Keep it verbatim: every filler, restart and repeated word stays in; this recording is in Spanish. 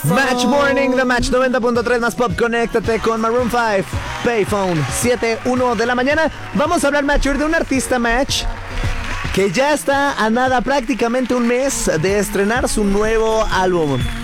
Match Morning, The Match noventa punto tres más pop. Conéctate con Maroon cinco, Payphone, siete uno de la mañana. Vamos a hablar, Match, de un artista, Match, que ya está a nada, prácticamente un mes de estrenar su nuevo álbum.